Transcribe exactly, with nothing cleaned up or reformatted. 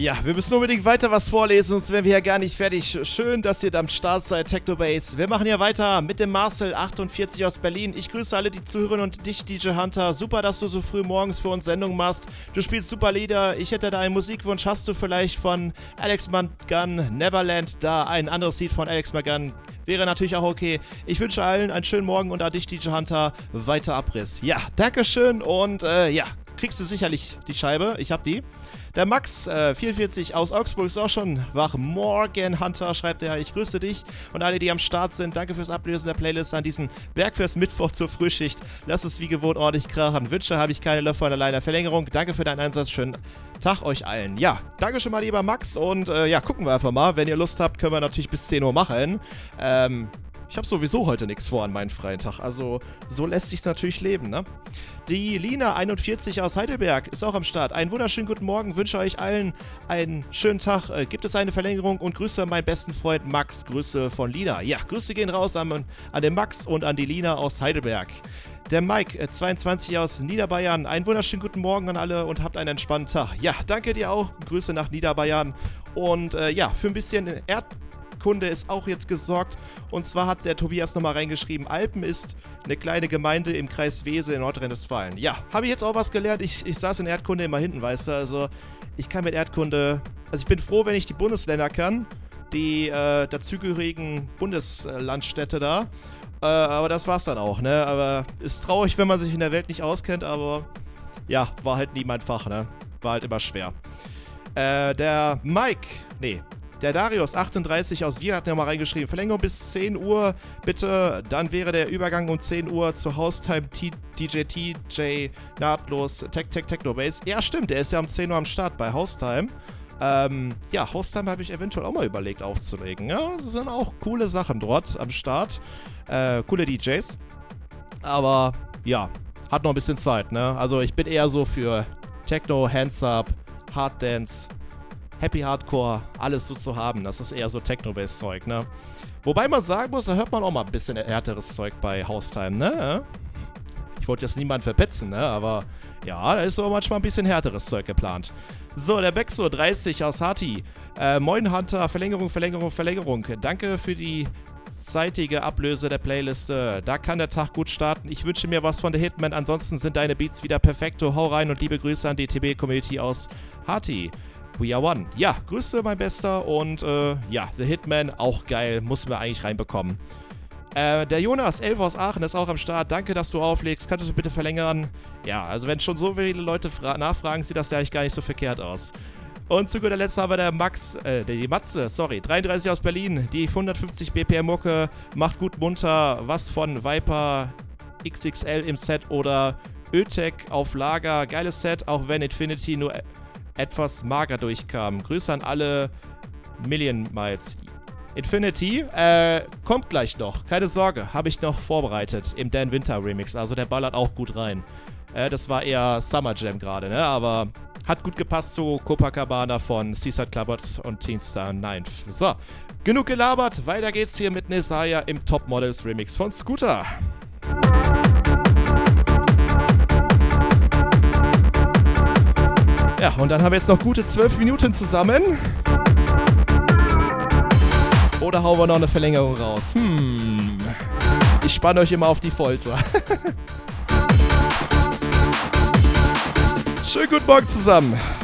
Ja, wir müssen unbedingt weiter was vorlesen, sonst wären wir ja gar nicht fertig. Schön, dass ihr am Start seid, Technobase. Wir machen ja weiter mit dem Marcel achtundvierzig aus Berlin. Ich grüße alle, die zuhören und dich, D J Hunter. Super, dass du so früh morgens für uns Sendungen machst. Du spielst super Lieder. Ich hätte da einen Musikwunsch. Hast du vielleicht von Alex McGunn, Neverland, da ein anderes Lied von Alex McGunn? Wäre natürlich auch okay. Ich wünsche allen einen schönen Morgen und an dich, D J Hunter, weiter Abriss. Ja, Dankeschön und äh, ja, kriegst du sicherlich die Scheibe. Ich hab die. Der Max, äh, vierundvierzig aus Augsburg, ist auch schon wach. Morgen Hunter, schreibt er. Ich grüße dich und alle, die am Start sind. Danke fürs Ablösen der Playlist an diesem Bergfest-Mittwoch zur Frühschicht. Lass es wie gewohnt ordentlich krachen. Wünsche habe ich keine Löffel alleine. Verlängerung. Danke für deinen Einsatz. Schönen Tag euch allen. Ja, danke schon mal, lieber Max. Und äh, ja, gucken wir einfach mal. Wenn ihr Lust habt, können wir natürlich bis zehn Uhr machen. Ähm... Ich habe sowieso heute nichts vor an meinem freien Tag, also so lässt sich's natürlich leben, ne? Die Lina einundvierzig aus Heidelberg ist auch am Start. Einen wunderschönen guten Morgen, wünsche euch allen einen schönen Tag. Äh, gibt es eine Verlängerung und Grüße meinen besten Freund Max, Grüße von Lina. Ja, Grüße gehen raus an, an den Max und an die Lina aus Heidelberg. Der Mike, äh, zweiundzwanzig aus Niederbayern. Einen wunderschönen guten Morgen an alle und habt einen entspannten Tag. Ja, danke dir auch, Grüße nach Niederbayern und äh, ja, für ein bisschen Erd... Kunde ist auch jetzt gesorgt. Und zwar hat der Tobias nochmal reingeschrieben, Alpen ist eine kleine Gemeinde im Kreis Wesel in Nordrhein-Westfalen. Ja, habe ich jetzt auch was gelernt. Ich, ich saß in Erdkunde immer hinten, weißt du. Also ich kann mit Erdkunde, also ich bin froh, wenn ich die Bundesländer kann, die äh, dazugehörigen Bundeslandstädte da. Äh, aber das war's dann auch, ne. Aber ist traurig, wenn man sich in der Welt nicht auskennt, aber ja, war halt nie mein Fach, ne. War halt immer schwer. Äh, der Mike, nee, Der Darius achtunddreißig aus Wien hat nochmal reingeschrieben, Verlängerung bis zehn Uhr, bitte, dann wäre der Übergang um zehn Uhr zu Haustime D J T J nahtlos Tech Tech Technobase. Ja, stimmt, der ist ja um zehn Uhr am Start bei Haustime. Ähm, ja, Haustime habe ich eventuell auch mal überlegt aufzulegen. Ja, das sind auch coole Sachen dort am Start. Äh, coole D Js. Aber, ja, hat noch ein bisschen Zeit, ne? Also ich bin eher so für Techno, Hands Up, Hard Dance, Happy Hardcore, alles so zu haben. Das ist eher so Techno-Based-Zeug, ne? Wobei man sagen muss, da hört man auch mal ein bisschen härteres Zeug bei Haustime, ne? Ich wollte jetzt niemanden verpetzen, ne? Aber ja, da ist auch manchmal ein bisschen härteres Zeug geplant. So, der Bexo dreißig aus Hati. Äh, moin Hunter, Verlängerung, Verlängerung, Verlängerung. Danke für die zeitige Ablöse der Playliste. Da kann der Tag gut starten. Ich wünsche mir was von der Hitman. Ansonsten sind deine Beats wieder perfekto. Hau rein und liebe Grüße an die T B-Community aus Hati. We are one. Ja, Grüße, mein Bester. Und äh, ja, The Hitman, auch geil. Muss man eigentlich reinbekommen. Äh, der Jonas, elf aus Aachen, ist auch am Start. Danke, dass du auflegst. Kannst du bitte verlängern? Ja, also wenn schon so viele Leute nachfragen, sieht das ja eigentlich gar nicht so verkehrt aus. Und zu guter Letzt haben wir der Max, äh, die Matze, sorry, dreiunddreißig aus Berlin. Die hundertfünfzig B P M-Mucke macht gut munter. Was von Viper X X L im Set oder Ötec auf Lager. Geiles Set, auch wenn Infinity nur etwas mager durchkam. Grüße an alle Million Miles. Infinity, äh, kommt gleich noch. Keine Sorge, habe ich noch vorbereitet im Dan Winter Remix. Also der ballert auch gut rein. Äh, das war eher Summer Jam gerade, ne? Aber hat gut gepasst zu Copacabana von Seaside Clubbot und Teenstar Ninth. So, genug gelabert. Weiter geht's hier mit Nesaya im Top Models Remix von Scooter. Ja, und dann haben wir jetzt noch gute zwölf Minuten zusammen. Oder hauen wir noch eine Verlängerung raus? Hm. Ich spanne euch immer auf die Folter. Schönen guten Morgen zusammen.